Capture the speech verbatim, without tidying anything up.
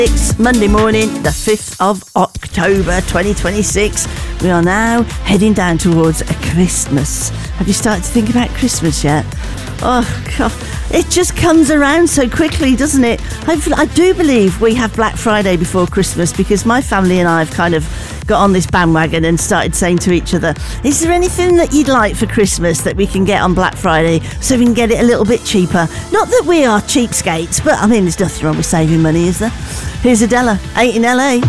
It's Monday morning, the fifth of October twenty twenty-six. We are now heading down towards a Christmas. Have you started to think about Christmas yet? Oh, God. It just comes around so quickly, doesn't it? Hopefully, I do believe we have Black Friday before Christmas, because my family and I have kind of got on this bandwagon and started saying to each other, is there anything that you'd like for Christmas that we can get on Black Friday so we can get it a little bit cheaper? Not that we are cheapskates, but I mean, there's nothing wrong with saving money, is there? Here's Adela, eight in L A.